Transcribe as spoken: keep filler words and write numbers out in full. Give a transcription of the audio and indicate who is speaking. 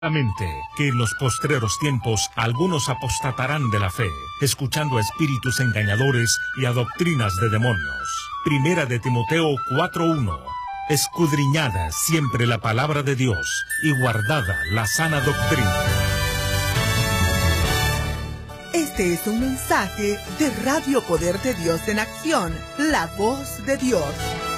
Speaker 1: Que en los postreros tiempos algunos apostatarán de la fe, escuchando a espíritus engañadores y a doctrinas de demonios. Primera de Timoteo cuatro uno. Escudriñada siempre la palabra de Dios y guardada la sana doctrina.
Speaker 2: Este es un mensaje de Radio Poder de Dios en Acción, la voz de Dios.